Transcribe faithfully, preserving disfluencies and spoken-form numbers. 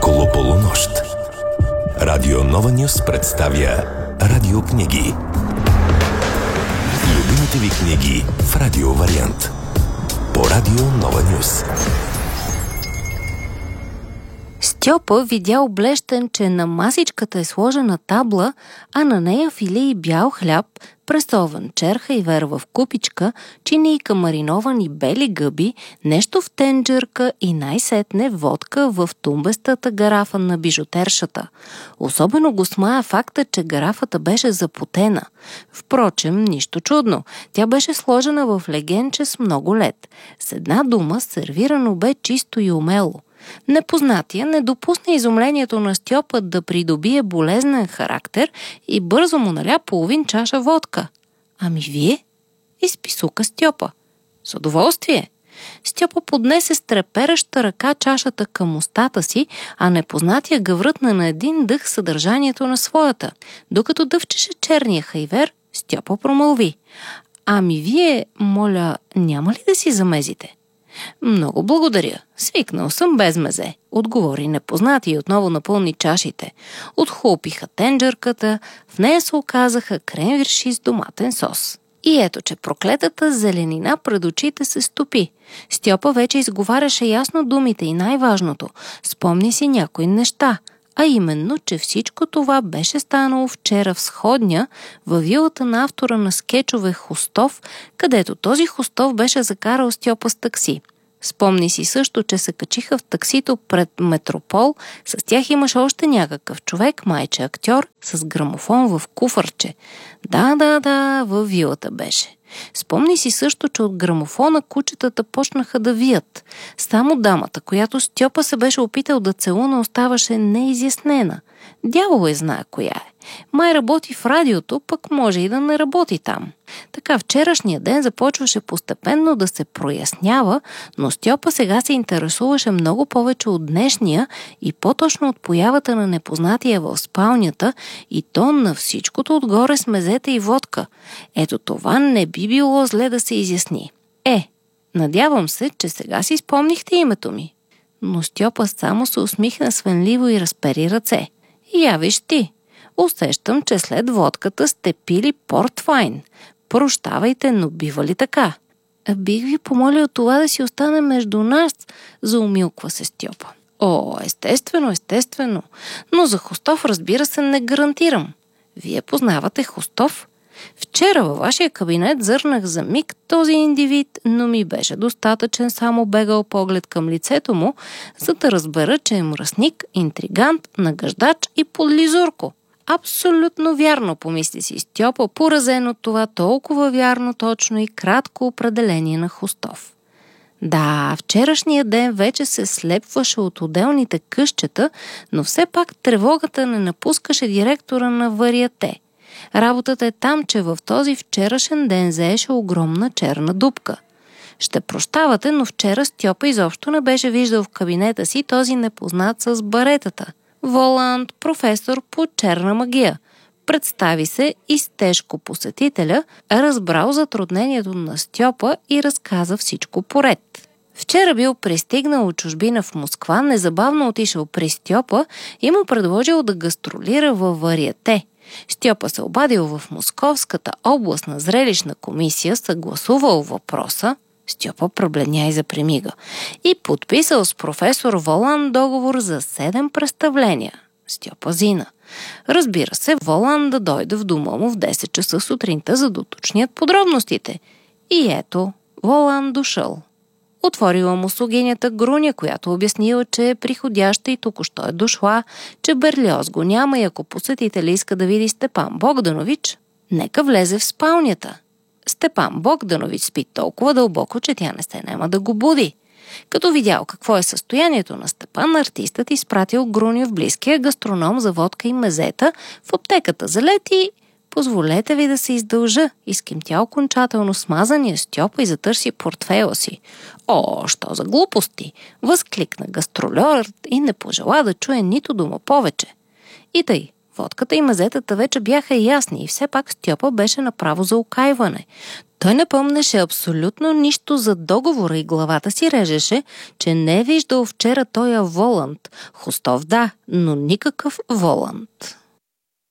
Около полунощ. Радио Нова Нюс представя радиокниги. Любимите ви книги в радио вариант. По Радио Нова Нюс. Стьопа видя облещен, че на масичката е сложена табла, а на нея филе и бял хляб, пресован черха и вер в купичка, чинийка мариновани бели гъби, нещо в тенджерка и най-сетне водка в тумбестата гарафа на бижутершата. Особено го смая факта, че гарафата беше запотена. Впрочем, нищо чудно. Тя беше сложена в легенче с много лед. С една дума, сервирано бе чисто и умело. Непознатия не допусна изумлението на Стьопа да придобие болезнен характер и бързо му наля половин чаша водка. Ами вие? Изписука Стьопа. С удоволствие. Стьопа поднесе с трепереща ръка чашата към устата си, а непознатия гъврътна на един дъх съдържанието на своята. Докато дъвчеше черния хайвер, Стьопа промълви. Ами вие, моля, няма ли да си замезите? Много благодаря. Свикнал съм без мезе, отговори непознати и отново напълни чашите. Отхлупиха тенджерката, в нея се оказаха кренвирши с доматен сос. И ето, че проклетата зеленина пред очите се стопи. Стьопа вече изговаряше ясно думите и най-важното, спомни си някои неща, а именно, че всичко това беше станало вчера в сходня във вилата на автора на скечове Хустов, където този Хустов беше закарал Стьопа с такси. Спомни си също, че се качиха в таксито пред Метропол, с тях имаше още някакъв човек, майче актьор, с грамофон в куфърче. Да, да, да, във вилата беше. Спомни си също, че от грамофона кучетата почнаха да вият. Само дамата, която Стьопа се беше опитал да целуна, оставаше неизяснена. Дявол е знае коя е. Май работи в радиото, пък може и да не работи там. Така вчерашния ден започваше постепенно да се прояснява, но Стьопа сега се интересуваше много повече от днешния и по-точно от появата на непознатия в спалнята и то на всичкото отгоре с мезета и водка. Ето това не би било зле да се изясни. Е, надявам се, че сега си спомнихте името ми. Но Стьопа само се усмихна свенливо и разпери ръце. Я виж ти, усещам, че след водката сте пили портвайн. Прощавайте, но бива ли така? Бих ви помолил това да си остане между нас, заумилква се Стьопа. О, естествено, естествено, но за Хустов, разбира се, не гарантирам. Вие познавате Хустов? Вчера във вашия кабинет зърнах за миг този индивид, но ми беше достатъчен само бегал поглед към лицето му, за да разбера, че е мръсник, интригант, нагаждач и подлизурко. Абсолютно вярно, помисли си Стьопа, поразен от това толкова вярно, точно и кратко определение на Хустов. Да, вчерашния ден вече се слепваше от отделните къщета, но все пак тревогата не напускаше директора на Вариете. Работата е там, че в този вчерашен ден заеше огромна черна дупка. Ще прощавате, но вчера Стьопа изобщо не беше виждал в кабинета си този непознат с баретата. Воланд, професор по черна магия. Представи се и с тежко посетителя, разбрал затруднението на Стьопа и разказа всичко поред. Вчера бил пристигнал от чужбина в Москва, незабавно отишъл при Стьопа и му предложил да гастролира във Вариете. Стьопа се обадил в Московската областна зрелищна комисия, съгласувал въпроса, Стьопа пробледня и запремига, и подписал с професор Волан договор за седем представления. Стьопа зина. Разбира се, Волан да дойде в дома му в десет часа сутринта, за да уточнят подробностите. И ето, Волан дошъл. Отворила му слугинята Груня, която обяснила, че е приходяща и току-що е дошла, че Берлиоз го няма и ако посетителя иска да види Степан Богданович, нека влезе в спалнята. Степан Богданович спи толкова дълбоко, че тя не се нема да го буди. Като видял какво е състоянието на Степан, артистът изпратил Груня в близкия гастроном за водка и мезета, в аптеката за лед и... Позволете ви да се издължа, изкимтя окончателно смазания Стьопа и затърси портфейла си. О, що за глупости! Възкликна гастролерът и не пожела да чуе нито дума повече. И тъй, водката и мезетата вече бяха ясни и все пак Стьопа беше направо за окайване. Той не помнеше абсолютно нищо за договора и главата си режеше, че не е виждал вчера тоя Воланд. Хостов да, но никакъв Воланд.